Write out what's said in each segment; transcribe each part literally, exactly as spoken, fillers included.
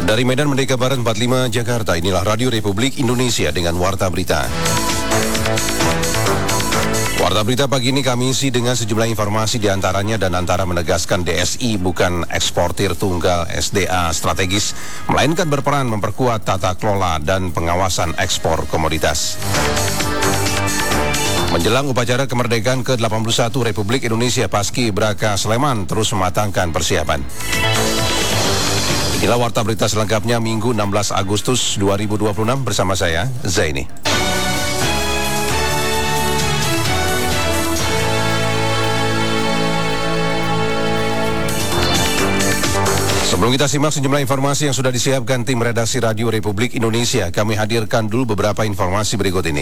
Dari Medan Merdeka Barat empat puluh lima Jakarta, inilah Radio Republik Indonesia dengan Warta Berita. Warta Berita pagi ini kami isi dengan sejumlah informasi diantaranya dan antara menegaskan D S I bukan eksportir tunggal S D A strategis, melainkan berperan memperkuat tata kelola dan pengawasan ekspor komoditas. Menjelang upacara kemerdekaan ke delapan puluh satu Republik Indonesia, Paskibraka Sleman terus mematangkan persiapan. Inilah Warta Berita selengkapnya Minggu enam belas Agustus dua ribu dua puluh enam bersama saya, Zaini. Sebelum kita simak sejumlah informasi yang sudah disiapkan tim redaksi Radio Republik Indonesia, kami hadirkan dulu beberapa informasi berikut ini.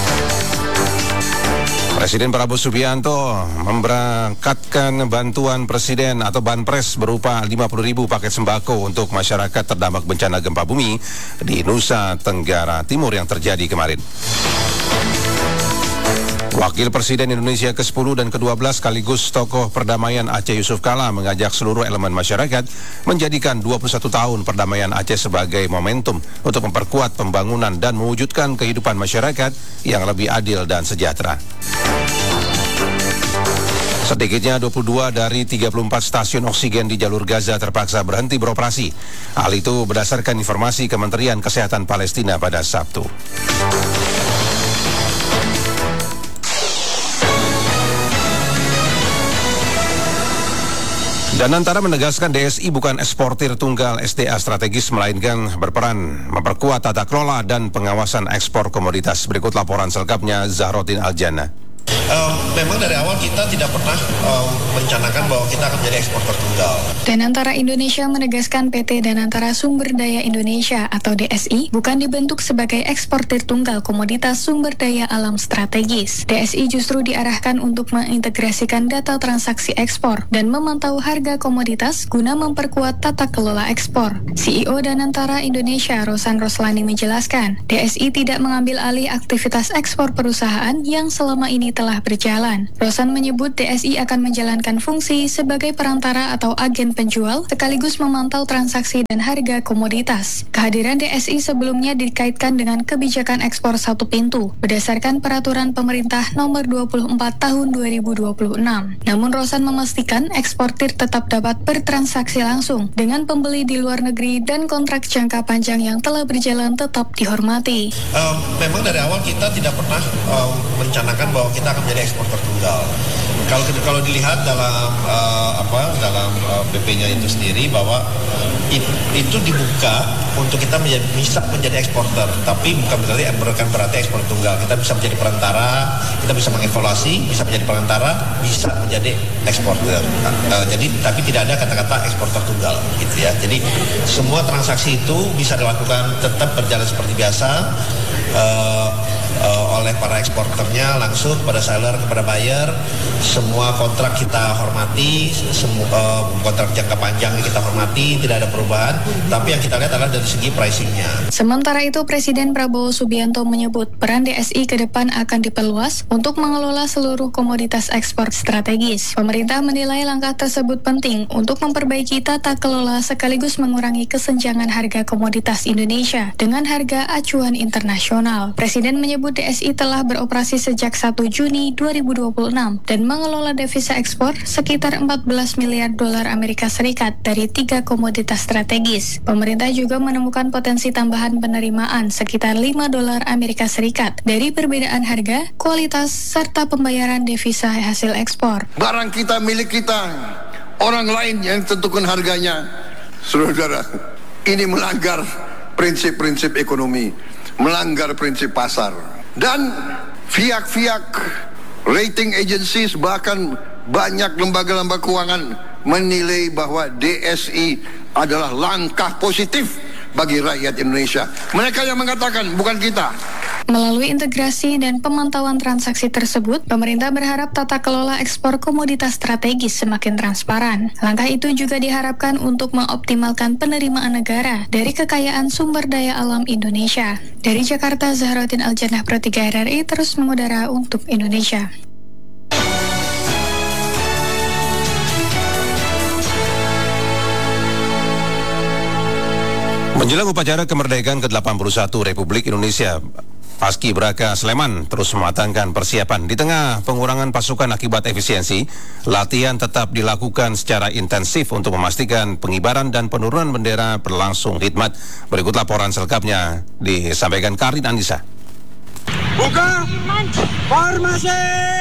Presiden Prabowo Subianto memberangkatkan bantuan Presiden atau Banpres berupa lima puluh ribu paket sembako untuk masyarakat terdampak bencana gempa bumi di Nusa Tenggara Timur yang terjadi kemarin. Wakil Presiden Indonesia ke sepuluh dan ke dua belas sekaligus tokoh perdamaian Aceh Yusuf Kala mengajak seluruh elemen masyarakat menjadikan dua puluh satu tahun perdamaian Aceh sebagai momentum untuk memperkuat pembangunan dan mewujudkan kehidupan masyarakat yang lebih adil dan sejahtera. Sedikitnya dua puluh dua dari tiga puluh empat stasiun oksigen di jalur Gaza terpaksa berhenti beroperasi. Hal itu berdasarkan informasi Kementerian Kesehatan Palestina pada Sabtu. Dan antara menegaskan D S I bukan eksportir tunggal S D A strategis, melainkan berperan memperkuat tata kelola dan pengawasan ekspor komoditas. Berikut laporan selengkapnya Zahrotin Aljana. Uh, memang dari awal kita tidak pernah uh, merencanakan bahwa kita akan menjadi eksporter tunggal. Danantara Indonesia menegaskan P T Danantara Sumber Daya Indonesia atau D S I bukan dibentuk sebagai eksportir tunggal komoditas sumber daya alam strategis. D S I justru diarahkan untuk mengintegrasikan data transaksi ekspor dan memantau harga komoditas guna memperkuat tata kelola ekspor. C E O Danantara Indonesia Rosan Roslani menjelaskan, D S I tidak mengambil alih aktivitas ekspor perusahaan yang selama ini telah berjalan. Rosan menyebut D S I akan menjalankan fungsi sebagai perantara atau agen penjual sekaligus memantau transaksi dan harga komoditas. Kehadiran D S I sebelumnya dikaitkan dengan kebijakan ekspor satu pintu berdasarkan peraturan pemerintah nomor dua puluh empat tahun dua ribu dua puluh enam. Namun Rosan memastikan eksportir tetap dapat bertransaksi langsung dengan pembeli di luar negeri dan kontrak jangka panjang yang telah berjalan tetap dihormati. Uh, memang dari awal kita tidak pernah uh, merencanakan bahwa kita akan menjadi eksporter tunggal. Kalau kalau dilihat dalam uh, apa dalam uh, P P-nya itu sendiri bahwa it, itu dibuka untuk kita menjadi, bisa menjadi eksporter, tapi bukan berarti bukan berarti ekspor tunggal. Kita bisa menjadi perantara, kita bisa mengevaluasi, bisa menjadi perantara, bisa menjadi eksporter. Uh, jadi tapi tidak ada kata-kata eksporter tunggal, gitu ya. Jadi semua transaksi itu bisa dilakukan tetap berjalan seperti biasa. Uh, Uh, oleh para eksporternya langsung kepada seller, kepada buyer. Semua kontrak kita hormati, semua uh, kontrak jangka panjang kita hormati, tidak ada perubahan. Tapi yang kita lihat adalah dari segi pricingnya. Sementara itu Presiden Prabowo Subianto menyebut peran D S I ke depan akan diperluas untuk mengelola seluruh komoditas ekspor strategis. Pemerintah menilai langkah tersebut penting untuk memperbaiki tata kelola sekaligus mengurangi kesenjangan harga komoditas Indonesia dengan harga acuan internasional. Presiden menyebut D S I telah beroperasi sejak satu Juni dua ribu dua puluh enam dan mengelola devisa ekspor sekitar empat belas miliar dolar Amerika Serikat dari tiga komoditas strategis. Pemerintah juga menemukan potensi tambahan penerimaan sekitar lima dolar Amerika Serikat dari perbedaan harga, kualitas, serta pembayaran devisa hasil ekspor. Barang kita milik kita, orang lain yang tentukan harganya. Saudara, ini melanggar prinsip-prinsip ekonomi, melanggar prinsip pasar. Dan pihak-pihak rating agencies, bahkan banyak lembaga-lembaga keuangan menilai bahwa D S I adalah langkah positif bagi rakyat Indonesia. Mereka yang mengatakan, bukan kita. Melalui integrasi dan pemantauan transaksi tersebut, pemerintah berharap tata kelola ekspor komoditas strategis semakin transparan. Langkah itu juga diharapkan untuk mengoptimalkan penerimaan negara dari kekayaan sumber daya alam Indonesia. Dari Jakarta, Zahrotin Aljana, Pro tiga R R I, terus mengudara untuk Indonesia. Menjelang upacara kemerdekaan ke delapan puluh satu Republik Indonesia, Paskibraka Sleman terus mematangkan persiapan. Di tengah pengurangan pasukan akibat efisiensi, latihan tetap dilakukan secara intensif untuk memastikan pengibaran dan penurunan bendera berlangsung hikmat. Berikut laporan selengkapnya disampaikan Karin Anissa. Buka formasi!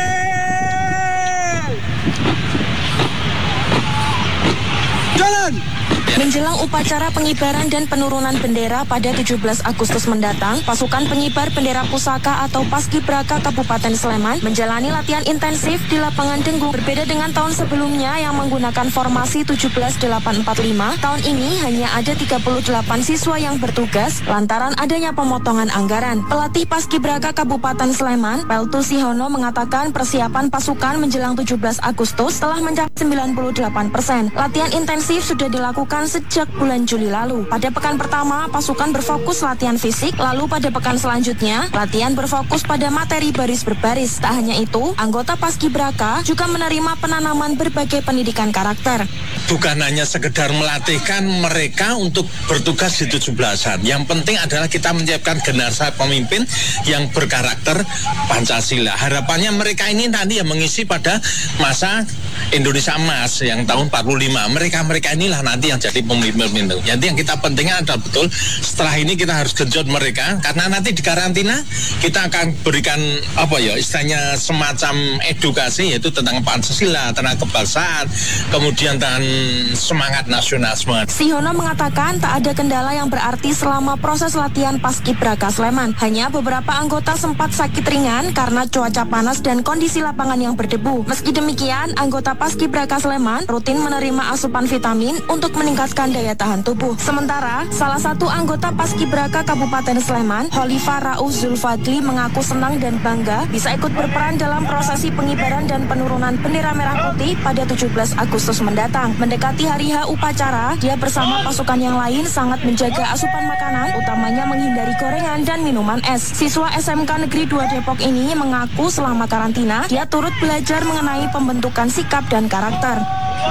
Jalan! Menjelang upacara pengibaran dan penurunan bendera pada tujuh belas Agustus mendatang, pasukan pengibar bendera pusaka atau Paskibraka Kabupaten Sleman menjalani latihan intensif di lapangan Denggung. Berbeda dengan tahun sebelumnya yang menggunakan formasi tujuh belas delapan empat lima, tahun ini hanya ada tiga puluh delapan siswa yang bertugas lantaran adanya pemotongan anggaran. Pelatih Paskibraka Kabupaten Sleman, Peltu Sihono, mengatakan persiapan pasukan menjelang tujuh belas Agustus telah mencapai sembilan puluh delapan persen. Latihan intensif sudah dilakukan sejak bulan Juli lalu. Pada pekan pertama, pasukan berfokus latihan fisik, lalu pada pekan selanjutnya, latihan berfokus pada materi baris berbaris. Tak hanya itu, anggota Paskibraka juga menerima penanaman berbagai pendidikan karakter. Bukan hanya sekedar melatihkan mereka untuk bertugas di tujuh belasan. Yang penting adalah kita menyiapkan generasi pemimpin yang berkarakter Pancasila. Harapannya mereka ini nanti yang mengisi pada masa Indonesia Emas yang tahun empat puluh lima. Mereka-mereka inilah nanti yang jadi pemimpin. Jadi yang kita pentingnya adalah betul setelah ini kita harus genjot mereka, karena nanti di karantina kita akan berikan apa ya istilahnya semacam edukasi, yaitu tentang Pancasila, tentang kebangsaan, kemudian tentang semangat nasionalisme. Sihono mengatakan tak ada kendala yang berarti selama proses latihan Paskibraka Sleman. Hanya beberapa anggota sempat sakit ringan karena cuaca panas dan kondisi lapangan yang berdebu. Meski demikian, anggota Paskibraka Sleman rutin menerima asupan vitamin untuk meningkatkan daya tahan tubuh. Sementara, salah satu anggota Paskibraka Kabupaten Sleman, Holifa Rauf Zulfadli, mengaku senang dan bangga bisa ikut berperan dalam prosesi pengibaran dan penurunan bendera merah putih pada tujuh belas Agustus mendatang. Mendekati hari H upacara, dia bersama pasukan yang lain sangat menjaga asupan makanan, utamanya menghindari gorengan dan minuman es. Siswa S M K Negeri dua Depok ini mengaku selama karantina, dia turut belajar mengenai pembentukan sikap dan karakter.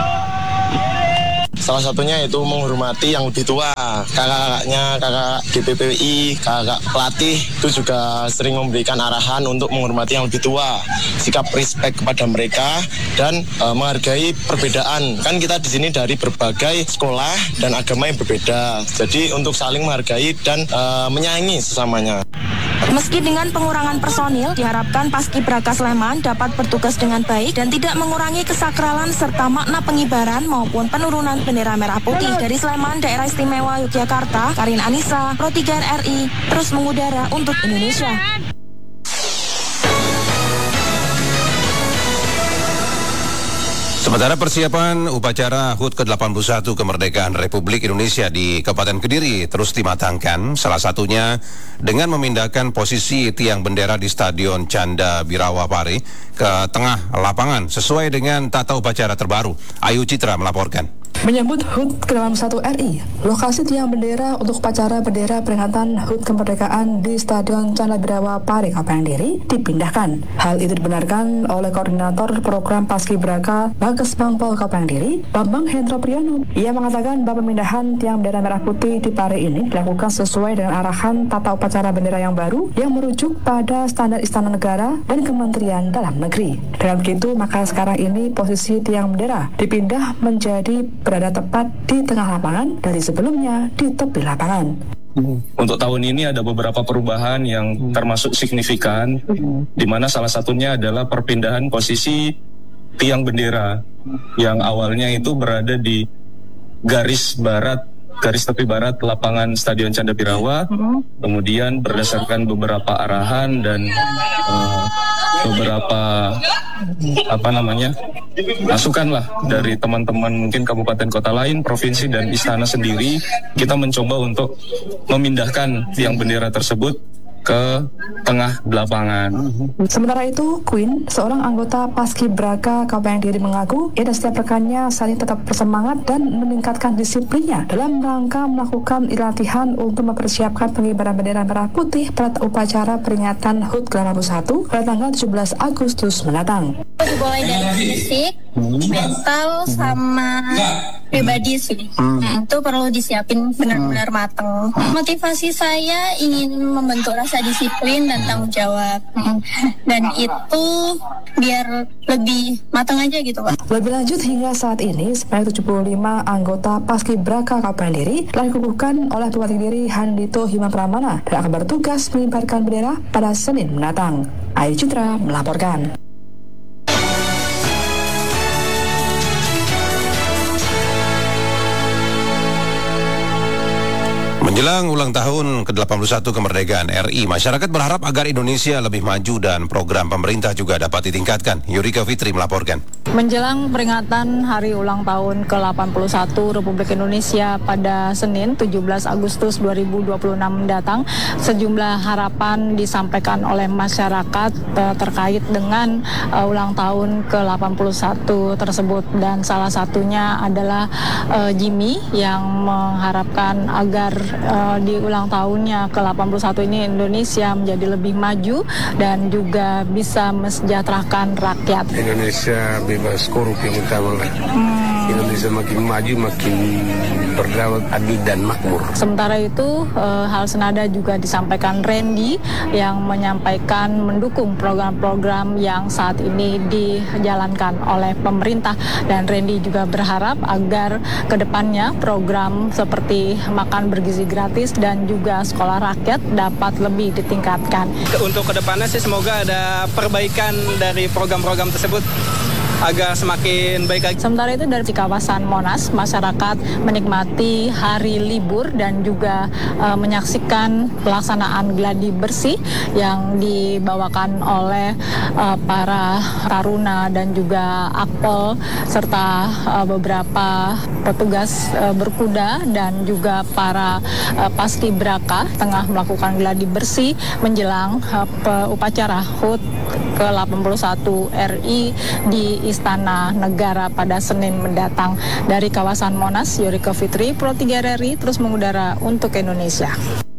Salah satunya itu menghormati yang lebih tua, kakak-kakaknya, kakak D P P I, kakak pelatih itu juga sering memberikan arahan untuk menghormati yang lebih tua, sikap respect kepada mereka dan e, menghargai perbedaan. Kan kita di sini dari berbagai sekolah dan agama yang berbeda, jadi untuk saling menghargai dan e, menyayangi sesamanya. Meski dengan pengurangan personil, diharapkan Paskibraka Sleman dapat bertugas dengan baik dan tidak mengurangi kesakralan serta makna pengibaran maupun penurunan bendera merah putih. Dari Sleman, Daerah Istimewa Yogyakarta, Karin Anissa, Pro tiga R I, terus mengudara untuk Indonesia. Sementara persiapan upacara H U T ke delapan puluh satu kemerdekaan Republik Indonesia di Kabupaten Kediri terus dimatangkan, salah satunya dengan memindahkan posisi tiang bendera di Stadion Canda Birawa Pare ke tengah lapangan sesuai dengan tata upacara terbaru. Ayu Citra melaporkan. Menyambut H U T ke delapan puluh satu R I, lokasi tiang bendera untuk upacara bendera peringatan H U T kemerdekaan di Stadion Canda Birawa Pare, Kabupaten Kediri dipindahkan. Hal itu dibenarkan oleh Koordinator Program Paskibraka Bages Bangpol Kabupaten Kediri, Bambang Hendro Priyono. Ia mengatakan bahwa pemindahan tiang bendera merah putih di Pare ini dilakukan sesuai dengan arahan tata upacara bendera yang baru yang merujuk pada standar Istana Negara dan Kementerian Dalam Negeri. Dengan begitu, maka sekarang ini posisi tiang bendera dipindah menjadi berada tepat di tengah lapangan dari sebelumnya di tepi lapangan. Untuk tahun ini ada beberapa perubahan yang termasuk signifikan, di mana salah satunya adalah perpindahan posisi tiang bendera yang awalnya itu berada di garis barat, garis tepi barat lapangan Stadion Canda Birawa, kemudian berdasarkan beberapa arahan dan uh, beberapa apa namanya masukan lah dari teman-teman mungkin kabupaten kota lain, provinsi dan istana sendiri, kita mencoba untuk memindahkan tiang bendera tersebut ke tengah lapangan. Sementara itu, Queen, seorang anggota Paskibraka Kabupaten Kediri, mengaku ia dan setiap rekannya saat ini tetap bersemangat dan meningkatkan disiplinnya dalam rangka melakukan latihan untuk mempersiapkan pengibaran bendera merah putih pada upacara peringatan H U T ke delapan puluh satu pada tanggal tujuh belas Agustus mendatang. Mulai dari fisik, mental, sama pribadi sih. Hmm. Nah, itu perlu disiapin benar-benar matang. Motivasi saya ingin membentuk rasa disiplin dan tanggung jawab. Dan itu biar lebih matang aja gitu, Pak. Lebih lanjut, hingga saat ini sebanyak tujuh puluh lima anggota Paskibraka Kabupaten Kediri telah dikukuhkan oleh Bupati Kediri Handito Hima Pramana dan akan bertugas mengibarkan bendera pada Senin mendatang. Ayu Citra melaporkan. Menjelang ulang tahun ke delapan puluh satu kemerdekaan R I, masyarakat berharap agar Indonesia lebih maju dan program pemerintah juga dapat ditingkatkan. Yurika Fitri melaporkan. Menjelang peringatan Hari Ulang Tahun ke delapan puluh satu Republik Indonesia pada Senin tujuh belas Agustus dua ribu dua puluh enam mendatang, sejumlah harapan disampaikan oleh masyarakat uh, terkait dengan uh, ulang tahun ke delapan puluh satu tersebut, dan salah satunya adalah uh, Jimmy yang mengharapkan agar uh, di ulang tahunnya ke delapan puluh satu ini Indonesia menjadi lebih maju dan juga bisa mesejahterakan rakyat. Indonesia bebas korup yang utama. Hmm. Indonesia makin maju, makin berdaulat, adil dan makmur. Sementara itu, e, hal senada juga disampaikan Randy yang menyampaikan mendukung program-program yang saat ini dijalankan oleh pemerintah, dan Randy juga berharap agar kedepannya program seperti makan bergizi gratis dan juga sekolah rakyat dapat lebih ditingkatkan. Untuk kedepannya sih semoga ada perbaikan dari program-program tersebut agar semakin baik lagi. Sementara itu dari kawasan Monas, masyarakat menikmati hari libur dan juga uh, menyaksikan pelaksanaan gladi bersih yang dibawakan oleh uh, para taruna dan juga akpol serta uh, beberapa petugas uh, berkuda dan juga para uh, paskibraka tengah melakukan gladi bersih menjelang uh, upacara H U T ke delapan puluh satu R I di Istana Negara pada Senin mendatang. Dari kawasan Monas, Yurika Fitri, Pro tiga R I terus mengudara untuk Indonesia.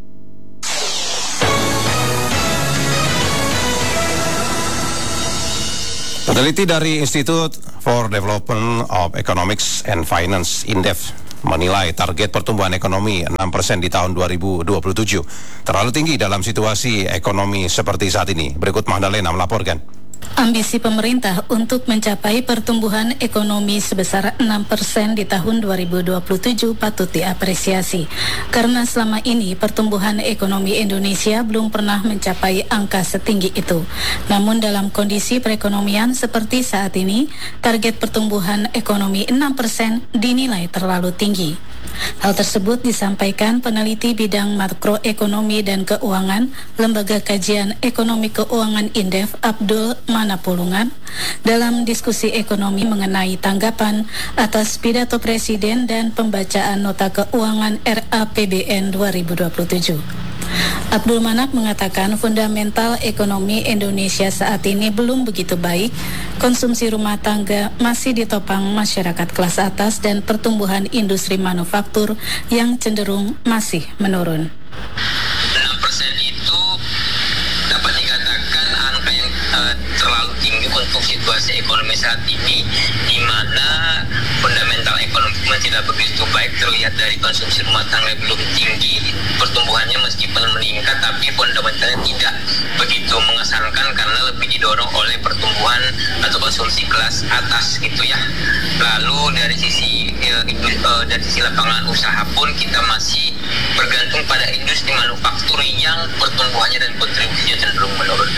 Peneliti dari Institute for Development of Economics and Finance (INDEF) menilai target pertumbuhan ekonomi enam persen di tahun dua ribu dua puluh tujuh terlalu tinggi dalam situasi ekonomi seperti saat ini. Berikut Magdalena melaporkan. Ambisi pemerintah untuk mencapai pertumbuhan ekonomi sebesar enam persen di tahun dua ribu dua puluh tujuh patut diapresiasi. Karena selama ini pertumbuhan ekonomi Indonesia belum pernah mencapai angka setinggi itu. Namun dalam kondisi perekonomian seperti saat ini, target pertumbuhan ekonomi enam persen dinilai terlalu tinggi. Hal tersebut disampaikan peneliti bidang makroekonomi dan keuangan Lembaga Kajian Ekonomi Keuangan INDEF Abdul Manapulungan dalam diskusi ekonomi mengenai tanggapan atas pidato Presiden dan pembacaan nota keuangan R A P B N dua ribu dua puluh tujuh. Abdul Manap mengatakan fundamental ekonomi Indonesia saat ini belum begitu baik, konsumsi rumah tangga masih ditopang masyarakat kelas atas dan pertumbuhan industri manufaktur yang cenderung masih menurun. enam persen itu dapat dikatakan angka yang uh, terlalu tinggi untuk situasi ekonomi saat ini, di mana fundamental ekonomi tidak begitu baik, terlihat dari konsumsi rumah tangga belum tinggi, pertumbuhannya meskipun meningkat tapi fundamentalnya tidak begitu mengesankan karena lebih didorong oleh pertumbuhan atau konsumsi kelas atas gitu ya. Lalu dari sisi eh, eh, dari sisi lapangan usaha pun kita masih bergantung pada industri manufaktur yang pertumbuhannya dan kontribusinya cenderung menurun.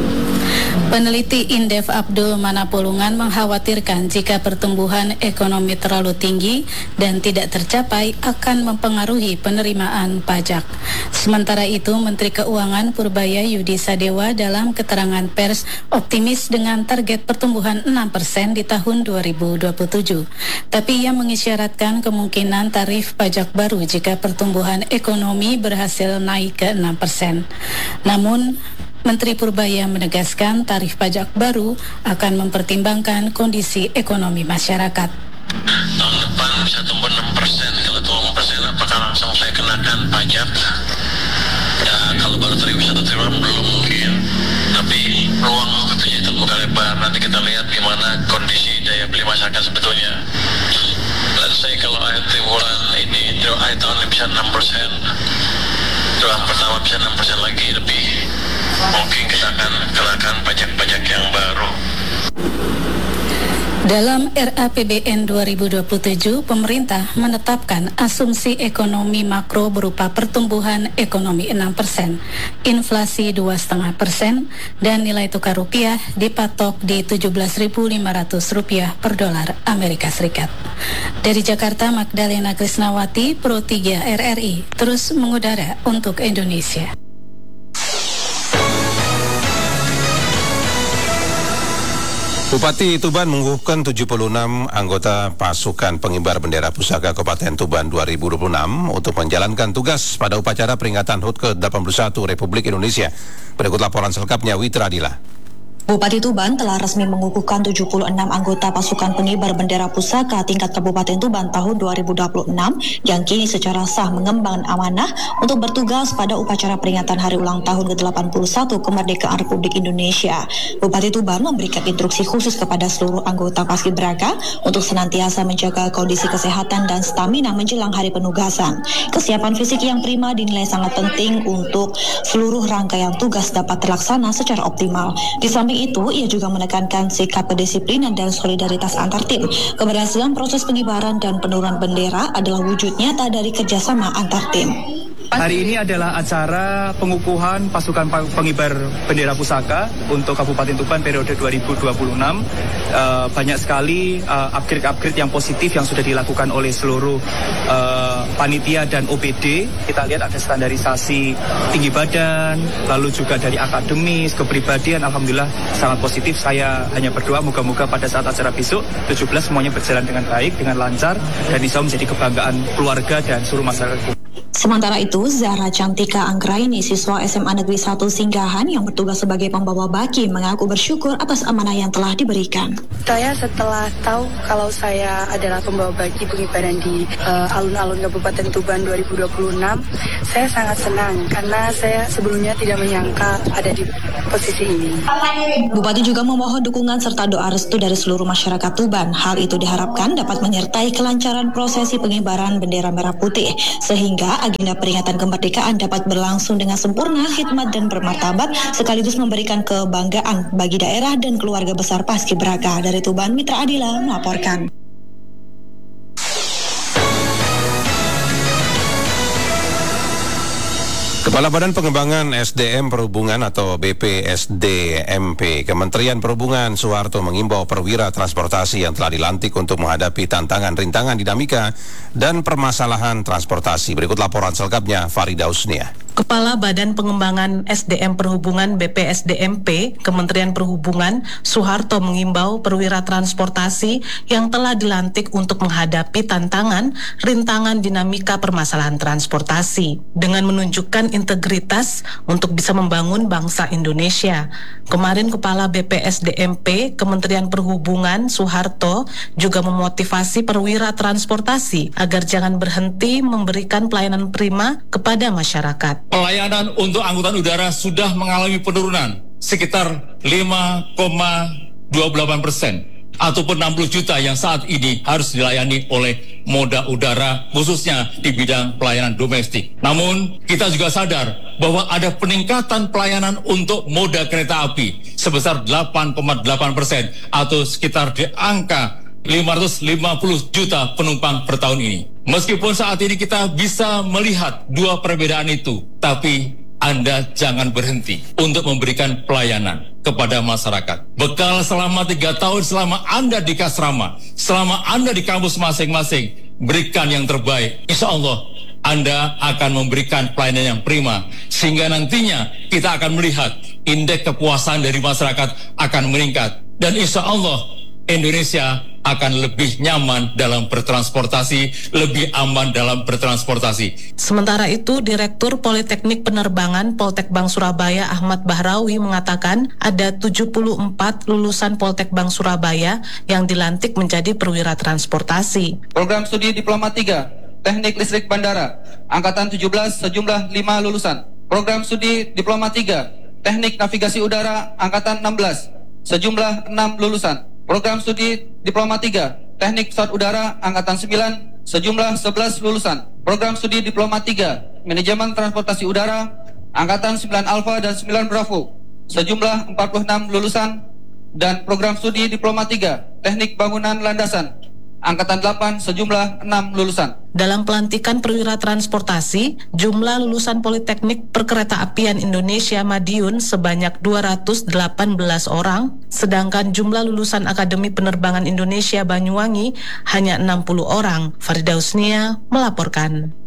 Peneliti INDEF Abdul Manapulungan mengkhawatirkan jika pertumbuhan ekonomi terlalu tinggi dan tidak tercapai akan mempengaruhi penerimaan pajak. Sementara itu, Menteri Keuangan Purbaya Yudi Sadewa dalam keterangan pers optimis dengan target pertumbuhan enam persen di tahun dua ribu dua puluh tujuh. Tapi ia mengisyaratkan kemungkinan tarif pajak baru jika pertumbuhan ekonomi berhasil naik ke enam persen. Namun, Menteri Purbaya menegaskan tarif pajak baru akan mempertimbangkan kondisi ekonomi masyarakat. Tahun depan bisa tumbuh enam persen, kalau tumbuh enam persen apakah langsung saya kenakan pajak? Ya, kalau baru tarif wisata triwulan belum mungkin, tapi ruang tentunya terbuka lebar. Nanti kita lihat gimana kondisi daya beli masyarakat sebetulnya. Dan saya kalau tahun ini bisa enam persen, triwulan pertama bisa enam persen lagi lebih. Mungkin kita akan kenakan pajak-pajak yang baru. Dalam R A P B N dua ribu dua puluh tujuh, pemerintah menetapkan asumsi ekonomi makro berupa pertumbuhan ekonomi enam persen, inflasi dua koma lima persen, dan nilai tukar rupiah dipatok di tujuh belas ribu lima ratus rupiah per dolar Amerika Serikat. Dari Jakarta, Magdalena Krisnawati, Pro tiga R R I, terus mengudara untuk Indonesia. Bupati Tuban mengukuhkan tujuh puluh enam anggota pasukan pengibar bendera pusaka Kabupaten Tuban dua ribu dua puluh enam untuk menjalankan tugas pada upacara peringatan H U T ke delapan puluh satu Republik Indonesia. Berikut laporan selengkapnya Witra Adila. Bupati Tuban telah resmi mengukuhkan tujuh puluh enam anggota pasukan pengibar bendera pusaka tingkat Kabupaten Tuban tahun dua ribu dua puluh enam yang kini secara sah mengemban amanah untuk bertugas pada upacara peringatan hari ulang tahun ke delapan puluh satu kemerdekaan Republik Indonesia. Bupati Tuban memberikan instruksi khusus kepada seluruh anggota Paskibraka untuk senantiasa menjaga kondisi kesehatan dan stamina menjelang hari penugasan. Kesiapan fisik yang prima dinilai sangat penting untuk seluruh rangkaian tugas dapat terlaksana secara optimal. Di samping itu, ia juga menekankan sikap kedisiplinan dan solidaritas antar tim. Keberhasilan proses pengibaran dan penurunan bendera adalah wujud nyata dari kerjasama antar tim. Hari ini adalah acara pengukuhan pasukan pengibar bendera pusaka untuk Kabupaten Tuban periode dua ribu dua puluh enam. Uh, banyak sekali uh, upgrade-upgrade yang positif yang sudah dilakukan oleh seluruh uh, panitia dan O P D. Kita lihat ada standarisasi tinggi badan, lalu juga dari akademis, kepribadian, alhamdulillah sangat positif. Saya hanya berdoa moga-moga pada saat acara besok tujuh belas semuanya berjalan dengan baik, dengan lancar, dan bisa menjadi kebanggaan keluarga dan seluruh masyarakat. Sementara itu, Zahra Cantika Anggraini, siswa S M A Negeri satu Singgahan yang bertugas sebagai pembawa baki, mengaku bersyukur atas amanah yang telah diberikan. Saya setelah tahu kalau saya adalah pembawa baki pengibaran di uh, alun-alun Kabupaten Tuban dua ribu dua puluh enam, saya sangat senang karena saya sebelumnya tidak menyangka ada di posisi ini. Bupati juga memohon dukungan serta doa restu dari seluruh masyarakat Tuban. Hal itu diharapkan dapat menyertai kelancaran prosesi pengibaran bendera merah putih, sehingga agenda peringatan kemerdekaan dapat berlangsung dengan sempurna, hikmat dan bermartabat, sekaligus memberikan kebanggaan bagi daerah dan keluarga besar Paskibraka. Dari Tuban, Mitra Adila melaporkan. Kepala Badan Pengembangan S D M Perhubungan atau B P S D M P Kementerian Perhubungan Soeharto mengimbau perwira transportasi yang telah dilantik untuk menghadapi tantangan, rintangan, dinamika, dan permasalahan transportasi. Berikut laporan selengkapnya Farida Usnia. Kepala Badan Pengembangan S D M Perhubungan B P S D M P Kementerian Perhubungan Soeharto mengimbau perwira transportasi yang telah dilantik untuk menghadapi tantangan, rintangan, dinamika, permasalahan transportasi dengan menunjukkan integritas untuk bisa membangun bangsa Indonesia. Kemarin Kepala B P S D M P Kementerian Perhubungan Soeharto juga memotivasi perwira transportasi agar jangan berhenti memberikan pelayanan prima kepada masyarakat. Pelayanan untuk angkutan udara sudah mengalami penurunan sekitar lima koma dua delapan persen ataupun enam puluh juta yang saat ini harus dilayani oleh moda udara khususnya di bidang pelayanan domestik. Namun kita juga sadar bahwa ada peningkatan pelayanan untuk moda kereta api sebesar delapan koma delapan persen atau sekitar di angka lima ratus lima puluh juta penumpang per tahun ini. Meskipun saat ini kita bisa melihat dua perbedaan itu, tapi Anda jangan berhenti untuk memberikan pelayanan kepada masyarakat. Bekal selama tiga tahun selama Anda di Kasrama, selama Anda di kampus masing-masing, berikan yang terbaik. Insya Allah Anda akan memberikan pelayanan yang prima, sehingga nantinya kita akan melihat indeks kepuasan dari masyarakat akan meningkat. Dan insya Allah Indonesia akan lebih nyaman dalam bertransportasi, lebih aman dalam bertransportasi. Sementara itu, Direktur Politeknik Penerbangan Poltekbang Surabaya Ahmad Bahrawi mengatakan ada tujuh puluh empat lulusan Poltekbang Surabaya yang dilantik menjadi perwira transportasi. Program studi Diploma tiga, Teknik Listrik Bandara, Angkatan tujuh belas sejumlah lima lulusan. Program studi Diploma tiga, Teknik Navigasi Udara, Angkatan enam belas, sejumlah enam lulusan. Program studi Diploma tiga, Teknik Pesawat Udara, Angkatan sembilan, sejumlah sebelas lulusan. Program studi Diploma tiga, Manajemen Transportasi Udara, Angkatan sembilan Alfa dan sembilan Bravo, sejumlah empat puluh enam lulusan. Dan program studi Diploma tiga, Teknik Bangunan Landasan, Angkatan delapan, sejumlah enam lulusan. Dalam pelantikan perwira transportasi, jumlah lulusan Politeknik Perkeretaapian Indonesia Madiun sebanyak dua ratus delapan belas orang, sedangkan jumlah lulusan Akademi Penerbangan Indonesia Banyuwangi hanya enam puluh orang. Farida Husnia melaporkan.